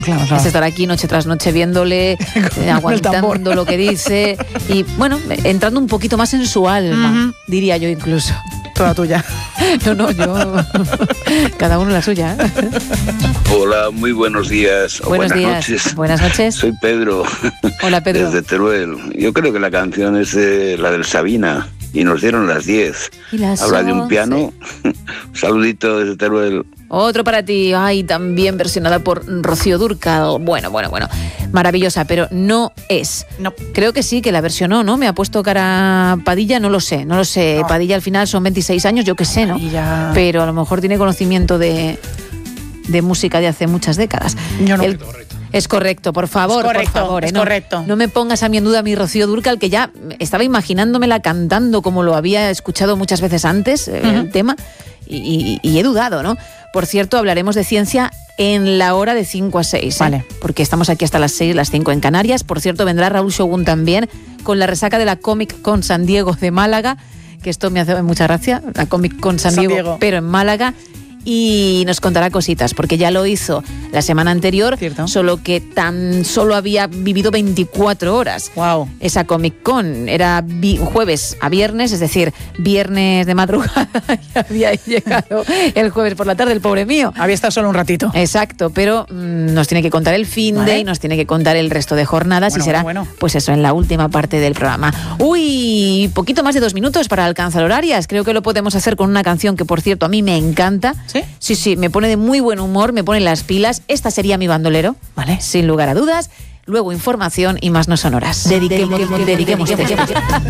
Claro. Es estar aquí noche tras noche viéndole, aguantando lo que dice y, bueno, entrando un poquito más en su alma, diría yo incluso. Toda tuya. No, yo. Cada uno la suya. Hola, muy buenos días. Buenos días. Noches. Buenas noches. Soy Pedro. Hola, Pedro. Desde Teruel. Yo creo que la canción es la del Sabina. Y nos dieron las 10. Habla de un piano. Un saludito desde Teruel. Otro para ti. Ay, también versionada por Rocío Dúrcal. Bueno. Maravillosa, pero no es. No. Creo que sí, que la versionó, ¿no? Me ha puesto cara Padilla, no lo sé. No. Padilla al final son 26 años, yo qué sé, ¿no? Padilla. Pero a lo mejor tiene conocimiento de música de hace muchas décadas. Yo no. Es correcto, por favor, Es ¿no? correcto. No me pongas a mí en duda mi Rocío Dúrcal, que ya estaba imaginándomela cantando como lo había escuchado muchas veces antes, el tema, y he dudado, ¿no? Por cierto, hablaremos de ciencia en la hora de 5 a 6. Vale. Porque estamos aquí hasta las 6, las 5 en Canarias. Por cierto, vendrá Raúl Shogun también con la resaca de la Comic Con San Diego de Málaga, que esto me hace mucha gracia, la Comic Con San Diego, pero en Málaga. Y nos contará cositas, porque ya lo hizo la semana anterior, ¿cierto? Solo que tan solo había vivido 24 horas. Wow. Esa Comic Con era jueves a viernes, es decir, viernes de madrugada, y había llegado el jueves por la tarde, el pobre mío. Había estado solo un ratito. Exacto, pero nos tiene que contar el finde y nos tiene que contar el resto de jornadas, y será pues eso, en la última parte del programa. Uy, poquito más de 2 minutos para alcanzar horarias. Creo que lo podemos hacer con una canción que, por cierto, a mí me encanta. ¿Sí? Sí, me pone de muy buen humor, me pone las pilas. Esta sería mi bandolero, vale, sin lugar a dudas. Luego información y más no sonoras. Dediquemos.